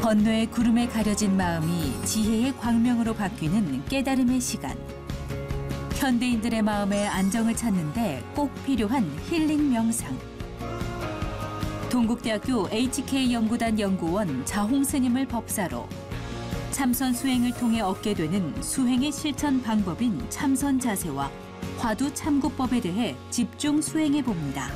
번뇌의 구름에 가려진 마음이 지혜의 광명으로 바뀌는 깨달음의 시간. 현대인들의 마음에 안정을 찾는데 꼭 필요한 힐링 명상. 동국대학교 HK연구단 연구원 자홍 스님을 법사로 참선 수행을 통해 얻게 되는 수행의 실천 방법인 참선 자세와 화두 참고법에 대해 집중 수행해 봅니다.